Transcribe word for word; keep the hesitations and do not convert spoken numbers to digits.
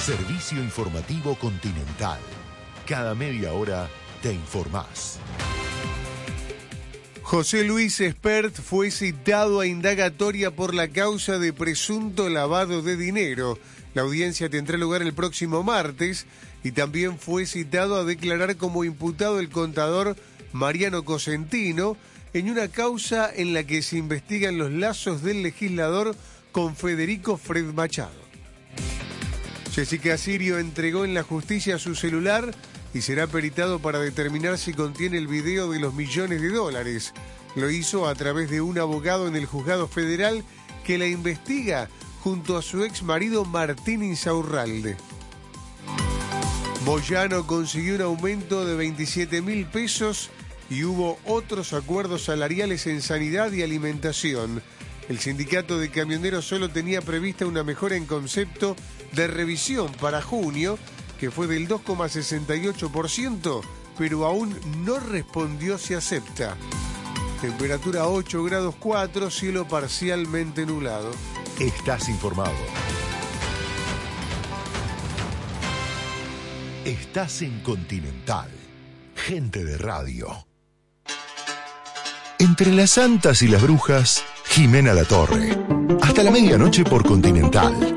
Servicio informativo Continental. Cada media hora te informás. José Luis Espert fue citado a indagatoria por la causa de presunto lavado de dinero. La audiencia tendrá lugar el próximo martes y también fue citado a declarar como imputado el contador Mariano Cosentino en una causa en la que se investigan los lazos del legislador con Federico Fred Machado. Jessica Sirio entregó en la justicia su celular y será peritado para determinar si contiene el video de los millones de dólares. Lo hizo a través de un abogado en el juzgado federal que la investiga junto a su ex marido Martín Insaurralde. Moyano consiguió un aumento de veintisiete mil pesos y hubo otros acuerdos salariales en sanidad y alimentación. El sindicato de camioneros solo tenía prevista una mejora en concepto de revisión para junio, que fue del dos coma sesenta y ocho por ciento, pero aún no respondió si acepta. Temperatura ocho grados cuatro, cielo parcialmente nublado. Estás informado. Estás en Continental. Gente de radio. Entre las santas y las brujas, Jimena Latorre. Hasta la medianoche por Continental.